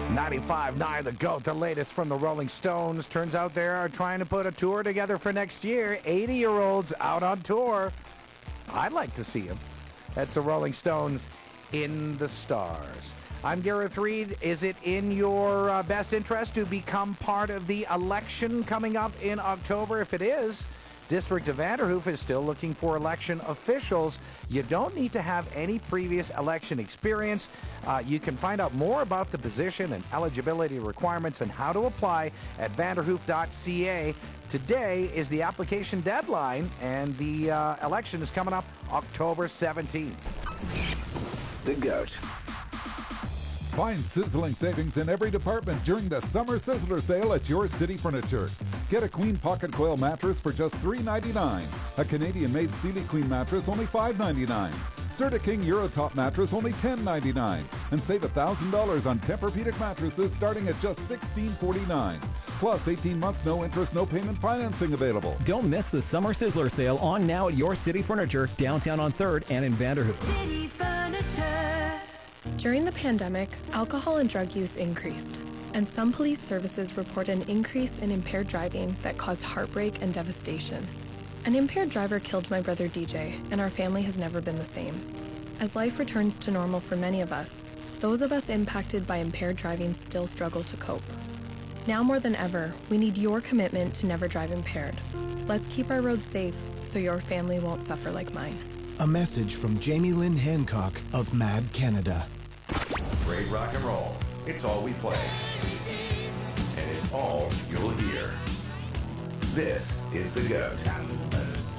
95.9 The GOAT, the latest from the Rolling Stones. Turns out they are trying to put a tour together for next year. 80-year-olds out on tour. I'd like to see them. That's the Rolling Stones in the stars. I'm Gareth Reed. Is it in your best interest to become part of the election coming up in October? If it is, District of Vanderhoof is still looking for election officials. You don't need to have any previous election experience. You can find out more about the position and eligibility requiremts and how to apply at vanderhoof.ca. Today is the application deadline, and the election is coming up October 17th. The GOAT. Find sizzling savings in every department during the Summer Sizzler Sale at Your City Furniture. Get a Queen Pocket Coil mattress for just $3.99. A Canadian-made Sealy Queen mattress only $5.99. Serta King Eurotop mattress only $10.99. And save $1,000 on Tempur-Pedic mattresses starting at just $16.49. Plus 18 months, no interest, no payment financing available. Don't miss the Summer Sizzler Sale on now at Your City Furniture, downtown on 3rd and in Vanderhoof. City Furniture. During the pandemic, alcohol and drug use increased, and some police services report an increase in impaired driving that caused heartbreak and devastation. An impaired driver killed my brother DJ, and our family has never been the same. As life returns to normal for many of us, those of us impacted by impaired driving still struggle to cope. Now more than ever, we need your commitment to never drive impaired. Let's keep our roads safe so your family won't suffer like mine. A message from Jamie Lynn Hancock of Mad Canada. Great rock and roll. It's all we play. And it's all you'll hear. This is The GOAT.